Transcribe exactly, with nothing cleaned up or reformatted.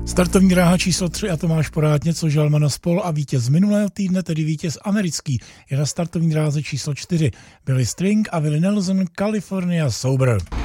Startovní dráha číslo tři a Tomáš Porát, něco Žalmana spol a vítěz minulého týdne, tedy vítěz americký, je na startovní dráze číslo čtyři. Billy String a Willie Nelson, California Sober.